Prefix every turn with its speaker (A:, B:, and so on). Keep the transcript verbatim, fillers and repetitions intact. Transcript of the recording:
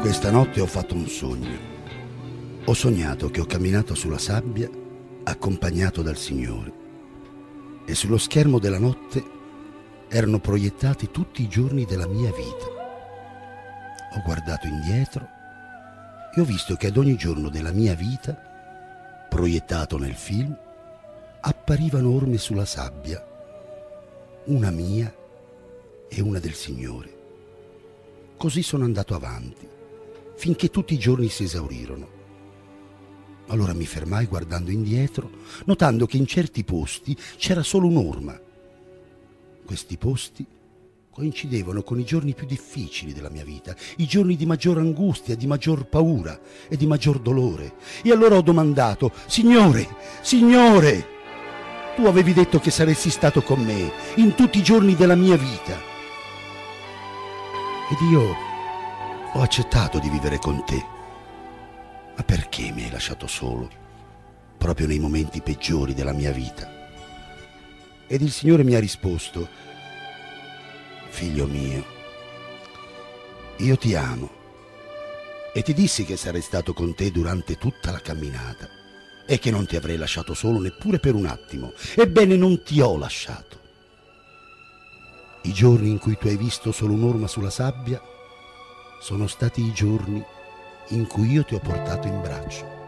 A: Questa notte ho fatto un sogno. Ho sognato che ho camminato sulla sabbia accompagnato dal Signore e sullo schermo della notte erano proiettati tutti i giorni della mia vita. Ho guardato indietro e ho visto che ad ogni giorno della mia vita, proiettato nel film, apparivano orme sulla sabbia, una mia e una del Signore. Così sono andato avanti, finché tutti i giorni si esaurirono. Allora mi fermai guardando indietro, notando che in certi posti c'era solo un'orma. Questi posti coincidevano con i giorni più difficili della mia vita, i giorni di maggior angustia, di maggior paura e di maggior dolore. E allora ho domandato: Signore, Signore, tu avevi detto che saresti stato con me in tutti i giorni della mia vita. Ed io ho accettato di vivere con te. Ma perché mi hai lasciato solo, proprio nei momenti peggiori della mia vita? Ed il Signore mi ha risposto: figlio mio, io ti amo e ti dissi che sarei stato con te durante tutta la camminata e che non ti avrei lasciato solo neppure per un attimo. Ebbene, non ti ho lasciato. I giorni in cui tu hai visto solo un'orma sulla sabbia sono stati i giorni in cui io ti ho portato in braccio.